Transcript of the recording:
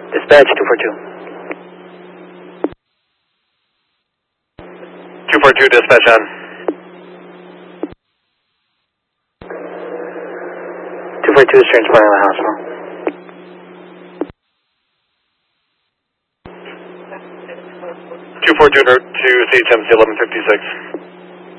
Dispatch 242. 242, dispatch on. 242 is transporting the hospital. 242 to CHMC 1156.